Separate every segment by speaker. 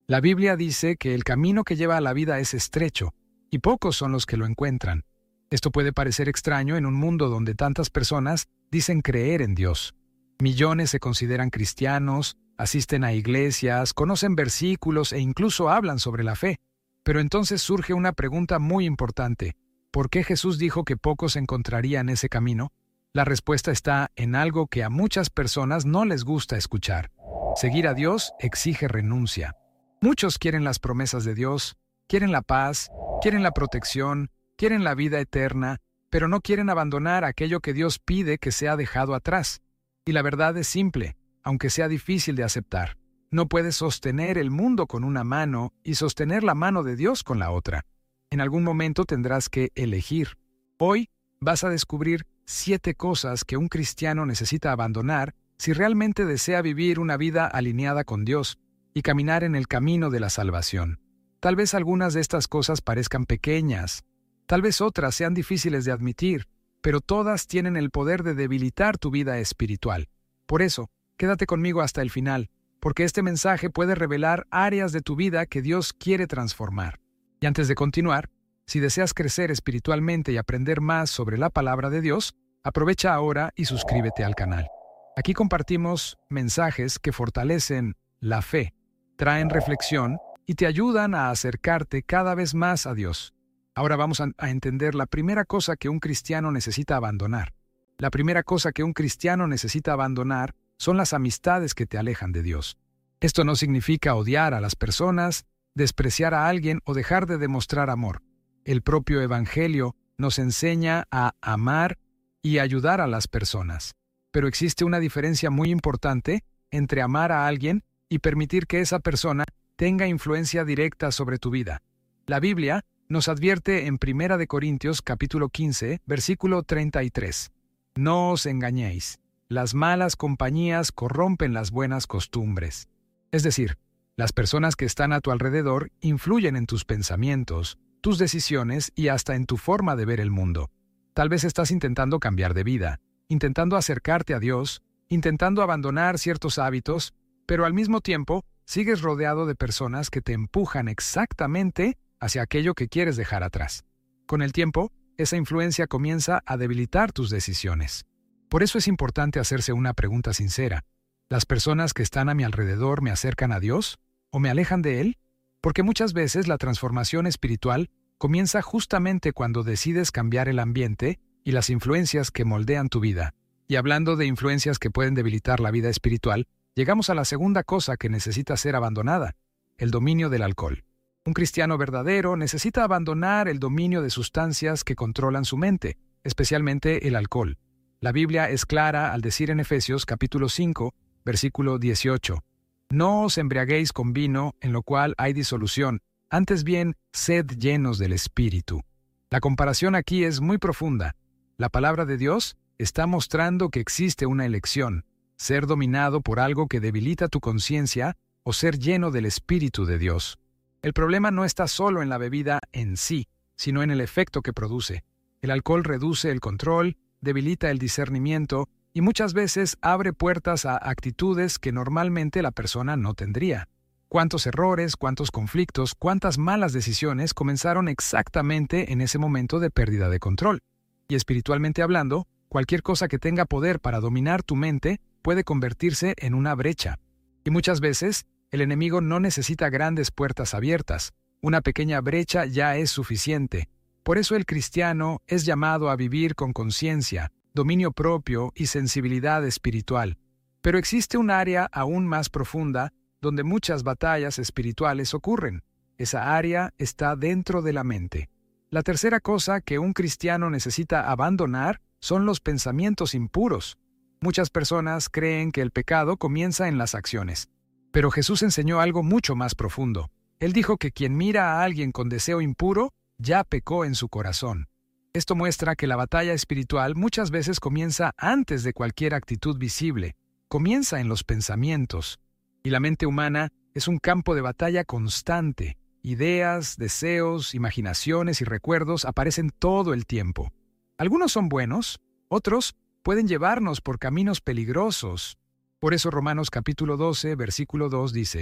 Speaker 1: La Biblia dice que el camino que lleva a la vida es estrecho, y pocos son los que lo encuentran. Esto puede parecer extraño en un mundo donde tantas personas dicen creer en Dios. Millones se consideran cristianos, asisten a iglesias, conocen versículos e incluso hablan sobre la fe. Pero entonces surge una pregunta muy importante. ¿Por qué Jesús dijo que pocos encontrarían ese camino? La respuesta está en algo que a muchas personas no les gusta escuchar. Seguir a Dios exige renuncia. Muchos quieren las promesas de Dios, quieren la paz, quieren la protección, quieren la vida eterna, pero no quieren abandonar aquello que Dios pide que sea dejado atrás. Y la verdad es simple, aunque sea difícil de aceptar. No puedes sostener el mundo con una mano y sostener la mano de Dios con la otra. En algún momento tendrás que elegir. Hoy vas a descubrir 7 cosas que un cristiano necesita abandonar si realmente desea vivir una vida alineada con Dios y caminar en el camino de la salvación. Tal vez algunas de estas cosas parezcan pequeñas, tal vez otras sean difíciles de admitir, pero todas tienen el poder de debilitar tu vida espiritual. Por eso, quédate conmigo hasta el final, porque este mensaje puede revelar áreas de tu vida que Dios quiere transformar. Y antes de continuar, si deseas crecer espiritualmente y aprender más sobre la palabra de Dios, aprovecha ahora y suscríbete al canal. Aquí compartimos mensajes que fortalecen la fe, traen reflexión y te ayudan a acercarte cada vez más a Dios. Ahora vamos a entender la primera cosa que un cristiano necesita abandonar. La primera cosa que un cristiano necesita abandonar son las amistades que te alejan de Dios. Esto no significa odiar a las personas, despreciar a alguien o dejar de demostrar amor. El propio Evangelio nos enseña a amar y ayudar a las personas. Pero existe una diferencia muy importante entre amar a alguien y permitir que esa persona tenga influencia directa sobre tu vida. La Biblia nos advierte en 1 Corintios capítulo 15, versículo 33. No os engañéis, las malas compañías corrompen las buenas costumbres. Es decir, las personas que están a tu alrededor influyen en tus pensamientos, tus decisiones y hasta en tu forma de ver el mundo. Tal vez estás intentando cambiar de vida, intentando acercarte a Dios, intentando abandonar ciertos hábitos, pero al mismo tiempo sigues rodeado de personas que te empujan exactamente hacia aquello que quieres dejar atrás. Con el tiempo, esa influencia comienza a debilitar tus decisiones. Por eso es importante hacerse una pregunta sincera. ¿Las personas que están a mi alrededor me acercan a Dios o me alejan de Él? Porque muchas veces la transformación espiritual comienza justamente cuando decides cambiar el ambiente y las influencias que moldean tu vida. Y hablando de influencias que pueden debilitar la vida espiritual, llegamos a la segunda cosa que necesita ser abandonada: el dominio del alcohol. Un cristiano verdadero necesita abandonar el dominio de sustancias que controlan su mente, especialmente el alcohol. La Biblia es clara al decir en Efesios capítulo 5, versículo 18: No os embriaguéis con vino, en lo cual hay disolución, antes bien, sed llenos del Espíritu. La comparación aquí es muy profunda. La palabra de Dios está mostrando que existe una elección: ser dominado por algo que debilita tu conciencia o ser lleno del Espíritu de Dios. El problema no está solo en la bebida en sí, sino en el efecto que produce. El alcohol reduce el control, debilita el discernimiento y muchas veces abre puertas a actitudes que normalmente la persona no tendría. ¿Cuántos errores, cuántos conflictos, cuántas malas decisiones comenzaron exactamente en ese momento de pérdida de control? Y espiritualmente hablando, cualquier cosa que tenga poder para dominar tu mente puede convertirse en una brecha. Y muchas veces, el enemigo no necesita grandes puertas abiertas. Una pequeña brecha ya es suficiente. Por eso el cristiano es llamado a vivir con conciencia, dominio propio y sensibilidad espiritual. Pero existe un área aún más profunda donde muchas batallas espirituales ocurren. Esa área está dentro de la mente. La tercera cosa que un cristiano necesita abandonar son los pensamientos impuros. Muchas personas creen que el pecado comienza en las acciones. Pero Jesús enseñó algo mucho más profundo. Él dijo que quien mira a alguien con deseo impuro ya pecó en su corazón. Esto muestra que la batalla espiritual muchas veces comienza antes de cualquier actitud visible. Comienza en los pensamientos. Y la mente humana es un campo de batalla constante. Ideas, deseos, imaginaciones y recuerdos aparecen todo el tiempo. Algunos son buenos, otros pueden llevarnos por caminos peligrosos. Por eso Romanos capítulo 12, versículo 2 dice: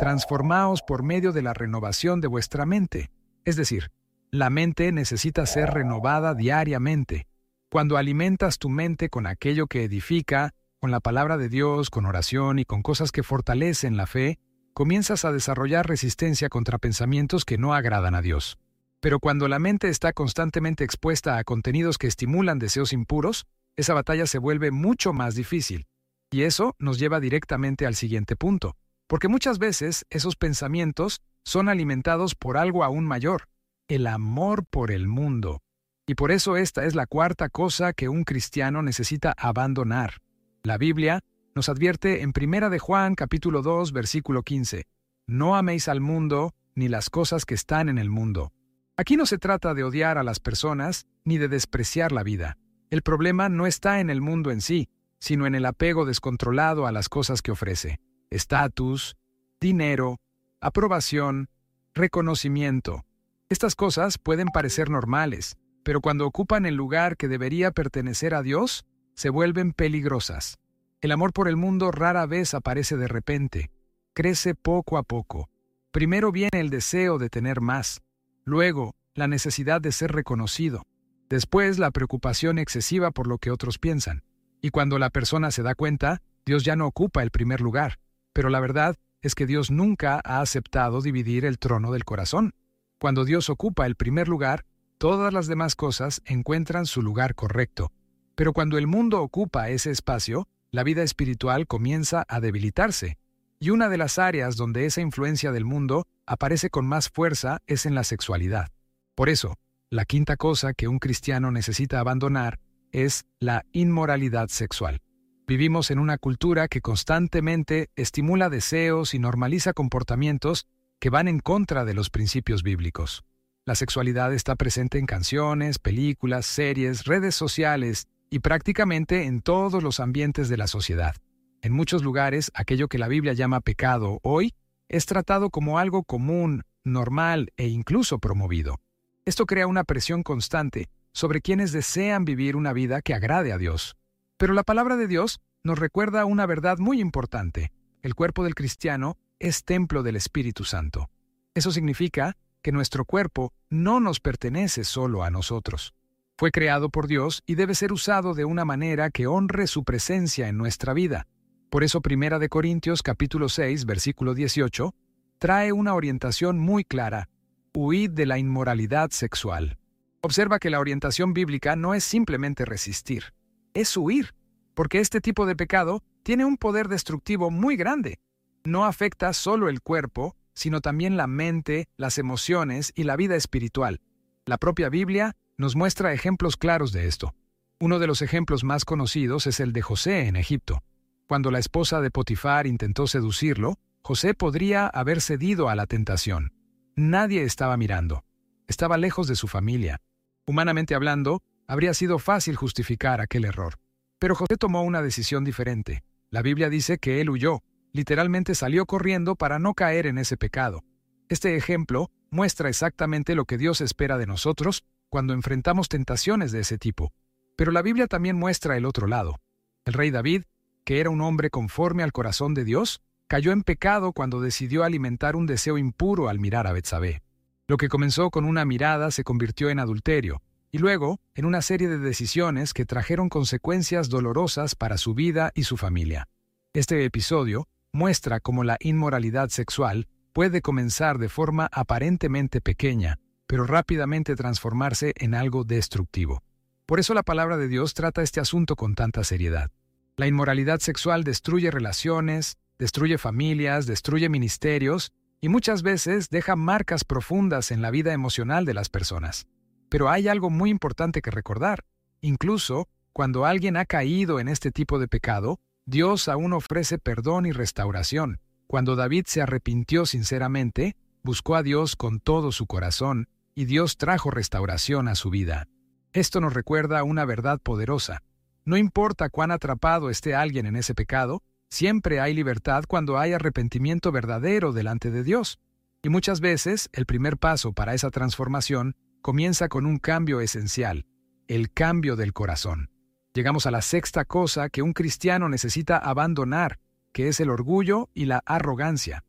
Speaker 1: transformaos por medio de la renovación de vuestra mente. Es decir, la mente necesita ser renovada diariamente. Cuando alimentas tu mente con aquello que edifica, con la palabra de Dios, con oración y con cosas que fortalecen la fe, comienzas a desarrollar resistencia contra pensamientos que no agradan a Dios. Pero cuando la mente está constantemente expuesta a contenidos que estimulan deseos impuros, esa batalla se vuelve mucho más difícil. Y eso nos lleva directamente al siguiente punto, porque muchas veces esos pensamientos son alimentados por algo aún mayor, el amor por el mundo. Y por eso esta es la cuarta cosa que un cristiano necesita abandonar. La Biblia nos advierte en 1 de Juan capítulo 2 versículo 15, «No améis al mundo ni las cosas que están en el mundo». Aquí no se trata de odiar a las personas ni de despreciar la vida. El problema no está en el mundo en sí, sino en el apego descontrolado a las cosas que ofrece. Estatus, dinero, aprobación, reconocimiento. Estas cosas pueden parecer normales, pero cuando ocupan el lugar que debería pertenecer a Dios, se vuelven peligrosas. El amor por el mundo rara vez aparece de repente. Crece poco a poco. Primero viene el deseo de tener más. Luego, la necesidad de ser reconocido. Después, la preocupación excesiva por lo que otros piensan. Y cuando la persona se da cuenta, Dios ya no ocupa el primer lugar. Pero la verdad es que Dios nunca ha aceptado dividir el trono del corazón. Cuando Dios ocupa el primer lugar, todas las demás cosas encuentran su lugar correcto. Pero cuando el mundo ocupa ese espacio, la vida espiritual comienza a debilitarse. Y una de las áreas donde esa influencia del mundo aparece con más fuerza es en la sexualidad. Por eso, la quinta cosa que un cristiano necesita abandonar es la inmoralidad sexual. Vivimos en una cultura que constantemente estimula deseos y normaliza comportamientos que van en contra de los principios bíblicos. La sexualidad está presente en canciones, películas, series, redes sociales y prácticamente en todos los ambientes de la sociedad. En muchos lugares, aquello que la Biblia llama pecado hoy es tratado como algo común, normal e incluso promovido. Esto crea una presión constante sobre quienes desean vivir una vida que agrade a Dios. Pero la palabra de Dios nos recuerda una verdad muy importante. El cuerpo del cristiano es templo del Espíritu Santo. Eso significa que nuestro cuerpo no nos pertenece solo a nosotros. Fue creado por Dios y debe ser usado de una manera que honre su presencia en nuestra vida. Por eso 1 de Corintios capítulo 6, versículo 18, trae una orientación muy clara: huid de la inmoralidad sexual. Observa que la orientación bíblica no es simplemente resistir, es huir, porque este tipo de pecado tiene un poder destructivo muy grande. No afecta solo el cuerpo, sino también la mente, las emociones y la vida espiritual. La propia Biblia nos muestra ejemplos claros de esto. Uno de los ejemplos más conocidos es el de José en Egipto. Cuando la esposa de Potifar intentó seducirlo, José podría haber cedido a la tentación. Nadie estaba mirando. Estaba lejos de su familia. Humanamente hablando, habría sido fácil justificar aquel error. Pero José tomó una decisión diferente. La Biblia dice que él huyó. Literalmente salió corriendo para no caer en ese pecado. Este ejemplo muestra exactamente lo que Dios espera de nosotros cuando enfrentamos tentaciones de ese tipo. Pero la Biblia también muestra el otro lado. El rey David, que era un hombre conforme al corazón de Dios, cayó en pecado cuando decidió alimentar un deseo impuro al mirar a Betsabé. Lo que comenzó con una mirada se convirtió en adulterio, y luego en una serie de decisiones que trajeron consecuencias dolorosas para su vida y su familia. Este episodio muestra cómo la inmoralidad sexual puede comenzar de forma aparentemente pequeña, pero rápidamente transformarse en algo destructivo. Por eso la palabra de Dios trata este asunto con tanta seriedad. La inmoralidad sexual destruye relaciones, destruye familias, destruye ministerios y muchas veces deja marcas profundas en la vida emocional de las personas. Pero hay algo muy importante que recordar. Incluso cuando alguien ha caído en este tipo de pecado, Dios aún ofrece perdón y restauración. Cuando David se arrepintió sinceramente, buscó a Dios con todo su corazón, y Dios trajo restauración a su vida. Esto nos recuerda una verdad poderosa. No importa cuán atrapado esté alguien en ese pecado, siempre hay libertad cuando hay arrepentimiento verdadero delante de Dios. Y muchas veces, el primer paso para esa transformación comienza con un cambio esencial, el cambio del corazón. Llegamos a la sexta cosa que un cristiano necesita abandonar, que es el orgullo y la arrogancia.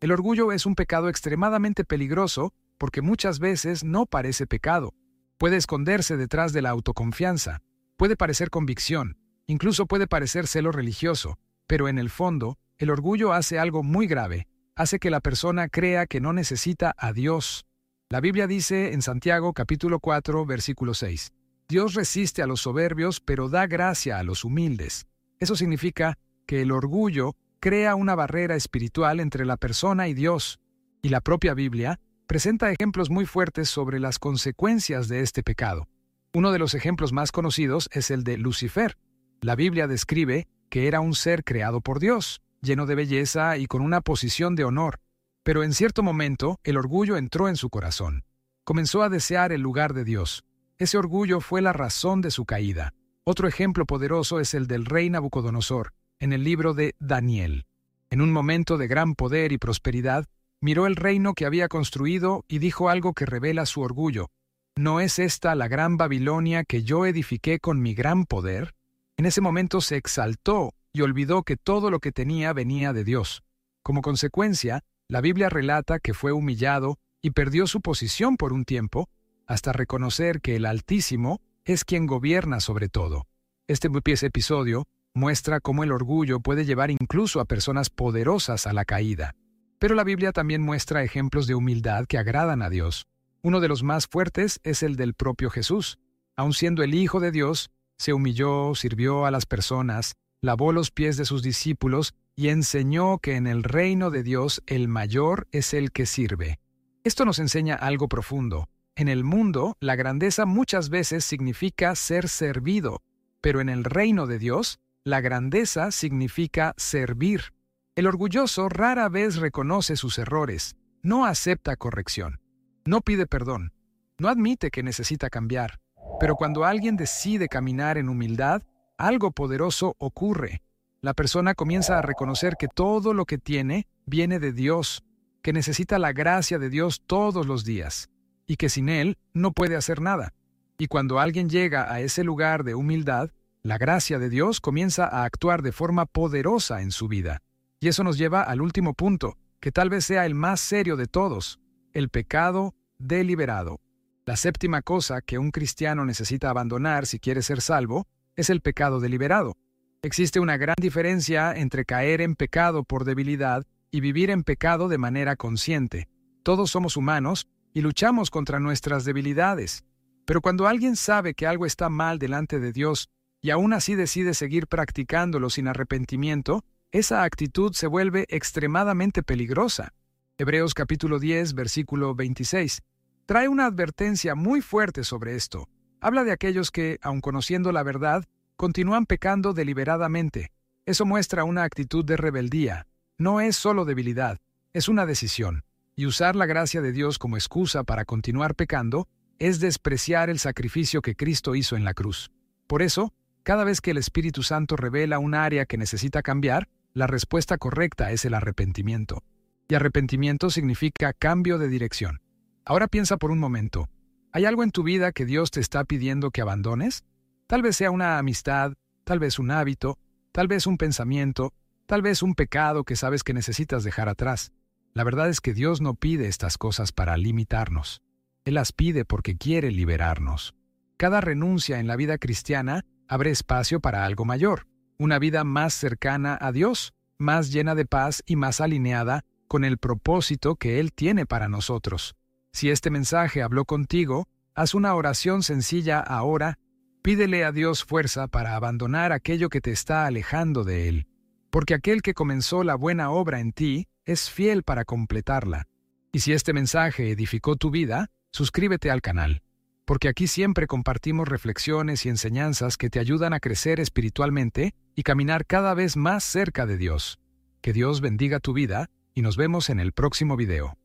Speaker 1: El orgullo es un pecado extremadamente peligroso porque muchas veces no parece pecado. Puede esconderse detrás de la autoconfianza, puede parecer convicción, incluso puede parecer celo religioso, pero en el fondo, el orgullo hace algo muy grave, hace que la persona crea que no necesita a Dios. La Biblia dice en Santiago capítulo 4, versículo 6, Dios resiste a los soberbios, pero da gracia a los humildes. Eso significa que el orgullo crea una barrera espiritual entre la persona y Dios, y la propia Biblia presenta ejemplos muy fuertes sobre las consecuencias de este pecado. Uno de los ejemplos más conocidos es el de Lucifer. La Biblia describe que era un ser creado por Dios, lleno de belleza y con una posición de honor. Pero en cierto momento, el orgullo entró en su corazón. Comenzó a desear el lugar de Dios. Ese orgullo fue la razón de su caída. Otro ejemplo poderoso es el del rey Nabucodonosor, en el libro de Daniel. En un momento de gran poder y prosperidad, miró el reino que había construido y dijo algo que revela su orgullo. ¿No es esta la gran Babilonia que yo edifiqué con mi gran poder? En ese momento se exaltó y olvidó que todo lo que tenía venía de Dios. Como consecuencia, la Biblia relata que fue humillado y perdió su posición por un tiempo, hasta reconocer que el Altísimo es quien gobierna sobre todo. Este episodio muestra cómo el orgullo puede llevar incluso a personas poderosas a la caída. Pero la Biblia también muestra ejemplos de humildad que agradan a Dios. Uno de los más fuertes es el del propio Jesús. Aun siendo el Hijo de Dios, se humilló, sirvió a las personas, lavó los pies de sus discípulos y enseñó que en el reino de Dios el mayor es el que sirve. Esto nos enseña algo profundo. En el mundo, la grandeza muchas veces significa ser servido, pero en el reino de Dios, la grandeza significa servir. El orgulloso rara vez reconoce sus errores, no acepta corrección, no pide perdón, no admite que necesita cambiar. Pero cuando alguien decide caminar en humildad, algo poderoso ocurre. La persona comienza a reconocer que todo lo que tiene viene de Dios, que necesita la gracia de Dios todos los días, y que sin Él no puede hacer nada. Y cuando alguien llega a ese lugar de humildad, la gracia de Dios comienza a actuar de forma poderosa en su vida. Y eso nos lleva al último punto, que tal vez sea el más serio de todos, el pecado deliberado. La séptima cosa que un cristiano necesita abandonar si quiere ser salvo es el pecado deliberado. Existe una gran diferencia entre caer en pecado por debilidad y vivir en pecado de manera consciente. Todos somos humanos y luchamos contra nuestras debilidades. Pero cuando alguien sabe que algo está mal delante de Dios y aún así decide seguir practicándolo sin arrepentimiento, esa actitud se vuelve extremadamente peligrosa. Hebreos capítulo 10, versículo 26. Trae una advertencia muy fuerte sobre esto. Habla de aquellos que, aun conociendo la verdad, continúan pecando deliberadamente. Eso muestra una actitud de rebeldía. No es solo debilidad, es una decisión. Y usar la gracia de Dios como excusa para continuar pecando es despreciar el sacrificio que Cristo hizo en la cruz. Por eso, cada vez que el Espíritu Santo revela un área que necesita cambiar, la respuesta correcta es el arrepentimiento. Y arrepentimiento significa cambio de dirección. Ahora piensa por un momento. ¿Hay algo en tu vida que Dios te está pidiendo que abandones? Tal vez sea una amistad, tal vez un hábito, tal vez un pensamiento, tal vez un pecado que sabes que necesitas dejar atrás. La verdad es que Dios no pide estas cosas para limitarnos. Él las pide porque quiere liberarnos. Cada renuncia en la vida cristiana abre espacio para algo mayor, una vida más cercana a Dios, más llena de paz y más alineada con el propósito que Él tiene para nosotros. Si este mensaje habló contigo, haz una oración sencilla ahora. Pídele a Dios fuerza para abandonar aquello que te está alejando de Él, porque aquel que comenzó la buena obra en ti es fiel para completarla. Y si este mensaje edificó tu vida, suscríbete al canal, porque aquí siempre compartimos reflexiones y enseñanzas que te ayudan a crecer espiritualmente y caminar cada vez más cerca de Dios. Que Dios bendiga tu vida y nos vemos en el próximo video.